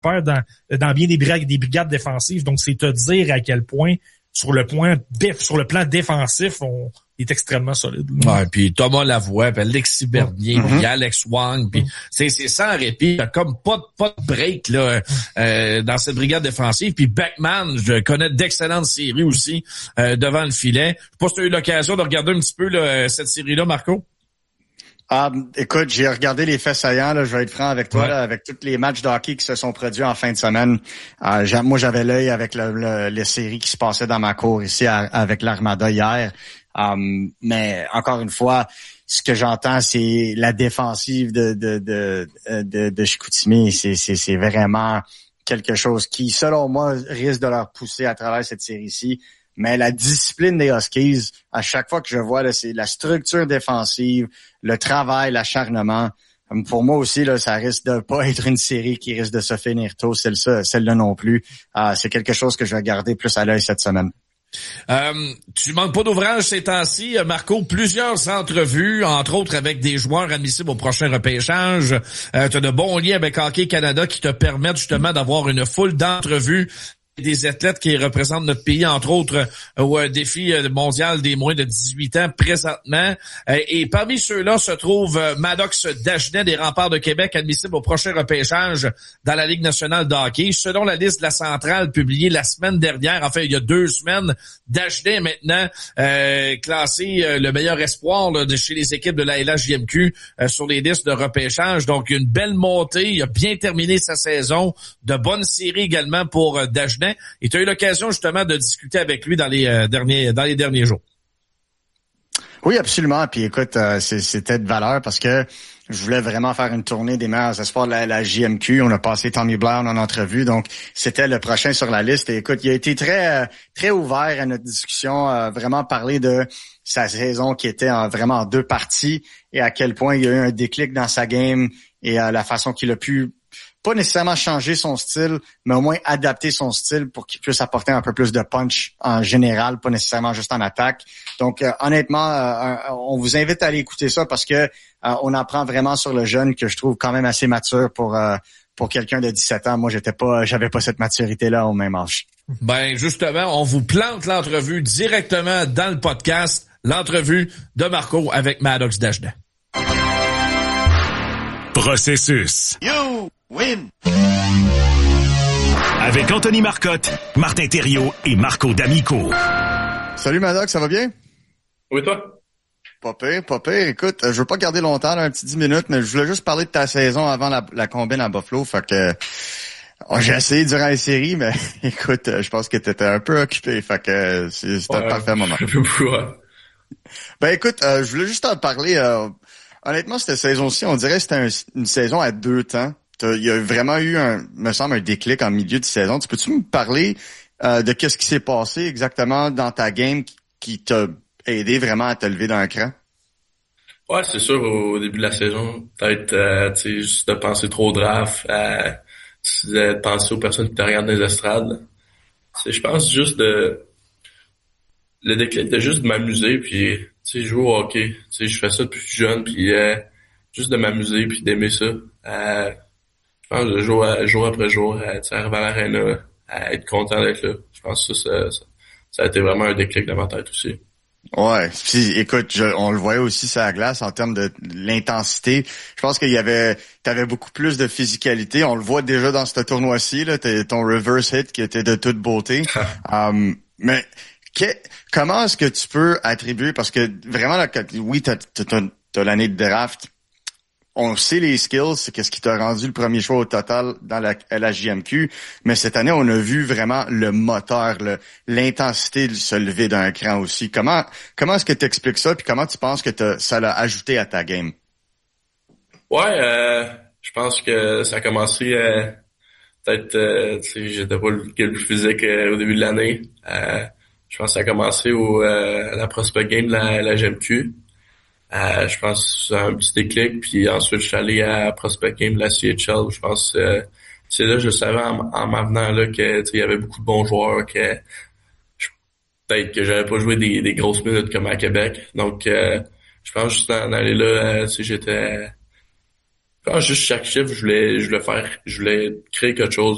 perd dans bien des brigades défensives. Donc, c'est te dire à quel point, sur le plan défensif, on est extrêmement solide. Ouais, puis Thomas Lavoie, puis Alexis Bernier, puis Alex Wang, puis c'est sans répit. T'as comme pas de break là dans cette brigade défensive. Puis Beckman, je connais d'excellentes séries aussi devant le filet. Je sais pas si tu as eu l'occasion de regarder un petit peu là, cette série-là, Marco. Écoute, j'ai regardé les faits saillants, là, je vais être franc avec toi, là, avec tous les matchs de hockey qui se sont produits en fin de semaine. Moi, j'avais l'œil avec les séries qui se passaient dans ma cour ici avec l'Armada hier. Mais encore une fois, ce que j'entends, c'est la défensive de Chicoutimi. C'est vraiment quelque chose qui, selon moi, risque de leur pousser à travers cette série-ci. Mais la discipline des Huskies, à chaque fois que je vois, là, c'est la structure défensive, le travail, l'acharnement. Pour moi aussi, là, ça risque de pas être une série qui risque de se finir tôt, celle-là non plus. C'est quelque chose que je vais garder plus à l'œil cette semaine. Tu manques pas d'ouvrage ces temps-ci, Marco. Plusieurs entrevues, entre autres avec des joueurs admissibles au prochain repêchage. Tu as de bons liens avec Hockey Canada qui te permettent justement d'avoir une foule d'entrevues des athlètes qui représentent notre pays, entre autres, au défi mondial des moins de 18 ans présentement. Et parmi ceux-là se trouve Maddox Dagenet des Remparts de Québec, admissible au prochain repêchage dans la Ligue nationale de hockey. Selon la liste de la centrale publiée la semaine dernière, enfin il y a 2 semaines, Dagenet est maintenant classé le meilleur espoir là, de chez les équipes de la LHJMQ sur les listes de repêchage. Donc une belle montée, il a bien terminé sa saison, de bonnes séries également pour Dagenet. Et tu as eu l'occasion justement de discuter avec lui dans les derniers jours. Oui, absolument. Puis écoute, c'était de valeur parce que je voulais vraiment faire une tournée des meilleurs espoirs de la JMQ. On a passé Tommy Blair en entrevue, donc c'était le prochain sur la liste. Et écoute, il a été très ouvert à notre discussion, vraiment parler de sa saison qui était vraiment en 2 parties et à quel point il y a eu un déclic dans sa game et la façon qu'il a pu pas nécessairement changer son style, mais au moins adapter son style pour qu'il puisse apporter un peu plus de punch en général, pas nécessairement juste en attaque. Donc, honnêtement, on vous invite à aller écouter ça parce que on apprend vraiment sur le jeune que je trouve quand même assez mature pour quelqu'un de 17 ans. Moi, j'avais pas cette maturité-là au même âge. Ben, justement, on vous plante l'entrevue directement dans le podcast, l'entrevue de Marco avec Maddox Dagenet. Processus. You win. Avec Anthony Marcotte, Martin Thériault et Marco D'Amico. Salut Maddox, ça va bien? Oui, toi? Pas pire. Écoute, je veux pas garder longtemps, là, un petit 10 minutes, mais je voulais juste parler de ta saison avant la combine à Buffalo. Fait que j'ai essayé durant les séries, mais écoute, je pense que t'étais un peu occupé. Fait que c'était un parfait moment. Ben écoute, je voulais juste t'en parler. Honnêtement, cette saison-ci, on dirait que c'était une saison à 2 temps. Il y a vraiment eu me semble, un déclic en milieu de saison. Peux-tu me parler de qu'est-ce qui s'est passé exactement dans ta game qui t'a aidé vraiment à te lever d'un cran? Ouais, c'est sûr, au début de la saison, peut-être juste de penser trop au draft, de penser aux personnes qui te regardent dans les estrades. Je pense juste le déclic de juste m'amuser, puis jouer au hockey. Je fais ça depuis jeune, puis juste de m'amuser, puis d'aimer ça. Je pense de jour après jour, arriver à l'aréna, être content d'être là. Je pense que ça a été vraiment un déclic dans ma tête aussi. Ouais, puis écoute, on le voyait aussi sur la glace en termes de l'intensité. Je pense t'avais beaucoup plus de physicalité. On le voit déjà dans ce tournoi-ci, là, ton reverse hit qui était de toute beauté. Mais comment est-ce que tu peux attribuer, parce que vraiment, là, oui, t'as l'année de draft, on sait les skills, c'est qu'est-ce qui t'a rendu le premier choix au total dans la LHJMQ, mais cette année, on a vu vraiment le moteur, l'intensité de se lever d'un cran aussi. Comment est-ce que tu expliques ça, puis comment tu penses que ça l'a ajouté à ta game? Ouais, je pense que ça a commencé peut-être, j'étais pas le plus physique au début de l'année. Je pense que ça a commencé à la prospect game de la GMQ. Je pense que c'est un petit déclic, puis ensuite je suis allé à prospect game de la CHL. Je pense que c'est là je savais en m'en venant là que il y avait beaucoup de bons joueurs, que peut-être que j'avais pas joué des grosses minutes comme à Québec. Donc je pense juste en aller là, j'étais. Je pense juste chaque chiffre, je voulais créer quelque chose